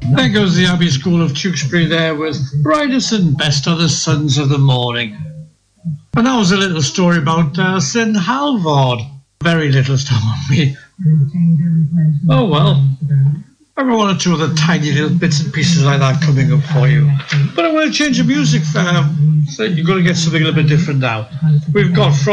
There goes the Abbey School of Tewkesbury there with brightest and best of the sons of the morning. And that was a little story about St Halvard. Very little story. Oh well. I've got one or two other tiny little bits and pieces like that coming up for you. But I want to change the music so you're going to get something a little bit different now. We've got from